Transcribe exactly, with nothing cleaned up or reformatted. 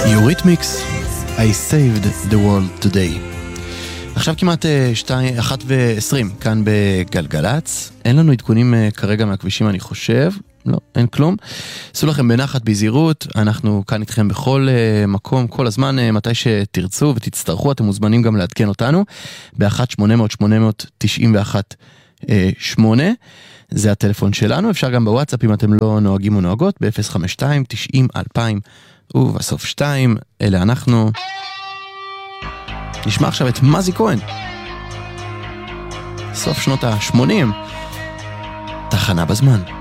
יוריתמיקס, I saved the world today. עכשיו כמעט אחת ועשרים כאן בגלגלץ. אין לנו עדכונים כרגע מהכבישים, אני חושב. לא, אין כלום. עשו לכם בנחת, בזהירות. אנחנו כאן איתכם בכל מקום, כל הזמן, מתי שתרצו ותצטרכו. אתם מוזמנים גם לעדכן אותנו ב-אחת שמונה אפס אפס שמונה אפס אפס תשעים ואחת שמונה. זה הטלפון שלנו. אפשר גם בוואטסאפ אם אתם לא נוהגים או נוהגות, ב-אפס חמש שתיים תשעים אלפיים ובסוף שתיים. אלה אנחנו. נשמע עכשיו את מזי כהן, סוף שנות ה-שמונים, תחנה בזמן.